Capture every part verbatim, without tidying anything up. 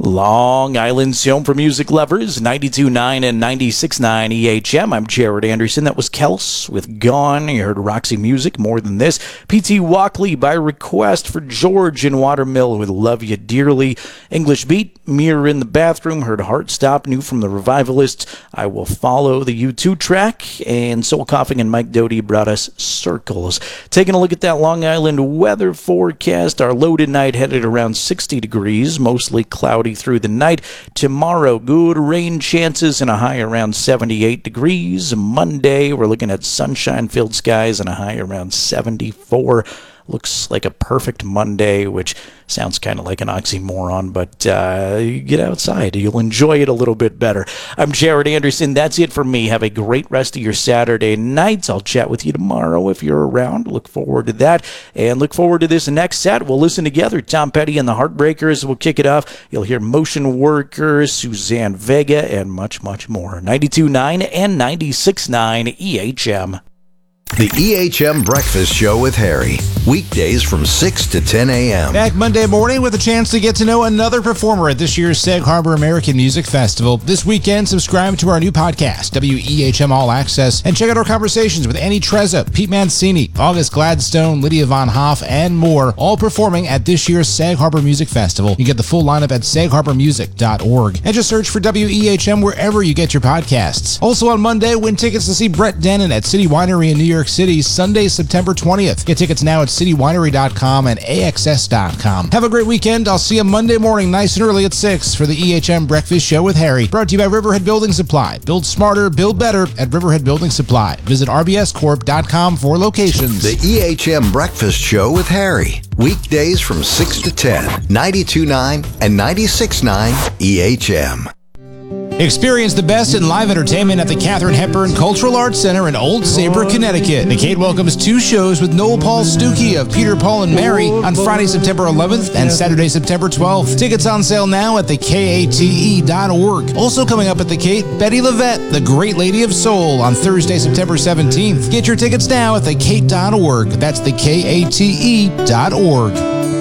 Long Island's home for music lovers, ninety-two point nine and ninety-six point nine E H M. I'm Jared Anderson. That was Kels with Gone. You heard Roxy Music, More Than This. P T Walkley by request for George in Watermill with Love You Dearly. English Beat, Mirror in the Bathroom. Heard Heart Stop, new from the Revivalists. I Will Follow, the U two track. And Soul Coughing and Mike Doty brought us Circles. Taking a look at that Long Island weather forecast. Our low tonight headed around sixty degrees, mostly cloudy through the night. Tomorrow, good rain chances and a high around seventy-eight degrees. Monday, we're looking at sunshine-filled skies and a high around seventy-four. Looks like a perfect Monday, which sounds kind of like an oxymoron, but uh, you get outside. You'll enjoy it a little bit better. I'm Jared Anderson. That's it for me. Have a great rest of your Saturday nights. I'll chat with you tomorrow if you're around. Look forward to that. And look forward to this next set. We'll listen together. Tom Petty and the Heartbreakers will kick it off. You'll hear Motion Workers, Suzanne Vega, and much, much more. ninety-two point nine and ninety-six point nine E H M. The E H M Breakfast Show with Harry. Weekdays from six to ten a.m. Back Monday morning with a chance to get to know another performer at this year's Sag Harbor American Music Festival. This weekend, subscribe to our new podcast, W E H M All Access, and check out our conversations with Annie Trezza, Pete Mancini, August Gladstone, Lydia Von Hoff, and more, all performing at this year's Sag Harbor Music Festival. You get the full lineup at sag harbor music dot org. And just search for W E H M wherever you get your podcasts. Also on Monday, win tickets to see Brett Dennen at City Winery in New York City, Sunday, September twentieth. Get tickets now at city winery dot com and A X S dot com. Have a great weekend. I'll see you Monday morning, nice and early at six for the E H M Breakfast Show with Harry. Brought to you by Riverhead Building Supply. Build smarter, build better at Riverhead Building Supply. Visit r b s corp dot com for locations. The E H M Breakfast Show with Harry. Weekdays from six to ten. ninety-two point nine and ninety-six point nine E H M. Experience the best in live entertainment at the Katharine Hepburn Cultural Arts Center in Old Saybrook, Connecticut. The Cade welcomes two shows with Noel Paul Stuckey of Peter, Paul, and Mary on Friday, September eleventh and Saturday, September twelfth. Tickets on sale now at the K A T E dot org. Also coming up at the Cade, Betty LaVette, the Great Lady of Soul, on Thursday, September seventeenth. Get your tickets now at the Cade dot org. That's the K A T E dot org.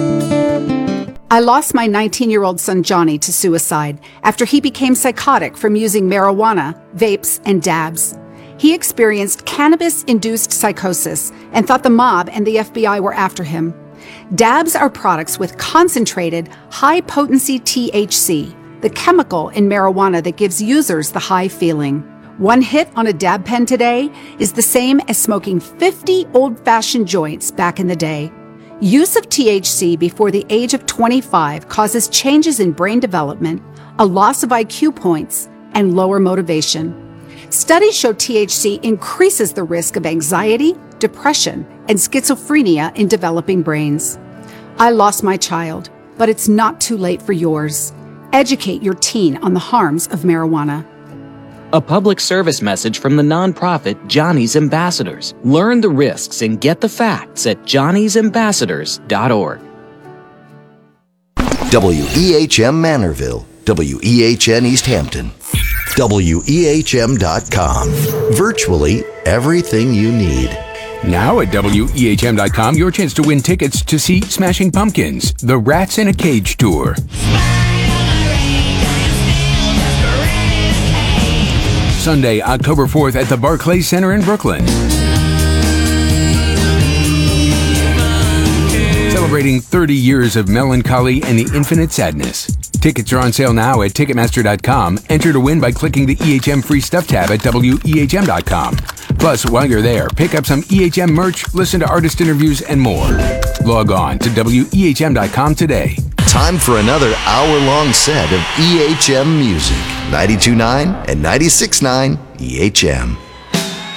I lost my nineteen-year-old son Johnny to suicide after he became psychotic from using marijuana, vapes, and dabs. He experienced cannabis-induced psychosis and thought the mob and the F B I were after him. Dabs are products with concentrated, high-potency T H C, the chemical in marijuana that gives users the high feeling. One hit on a dab pen today is the same as smoking fifty old-fashioned joints back in the day. Use of T H C before the age of twenty-five causes changes in brain development, a loss of I Q points, and lower motivation. Studies show T H C increases the risk of anxiety, depression, and schizophrenia in developing brains. I lost my child, but it's not too late for yours. Educate your teen on the harms of marijuana. A public service message from the nonprofit Johnny's Ambassadors. Learn the risks and get the facts at johnny's ambassadors dot org. W E H M Manorville, W E H N East Hampton, W E H M dot com. Virtually everything you need. Now at W E H M dot com, your chance to win tickets to see Smashing Pumpkins, the Rats in a Cage tour. Sunday, October fourth at the Barclays Center in Brooklyn. Celebrating thirty years of melancholy and the infinite sadness. Tickets are on sale now at ticketmaster dot com. Enter to win by clicking the E H M Free Stuff tab at W E H M dot com. Plus, while you're there, pick up some E H M merch, listen to artist interviews, and more. Log on to W E H M dot com today. Time for another hour-long set of E H M music. ninety-two point nine and ninety-six point nine E H M.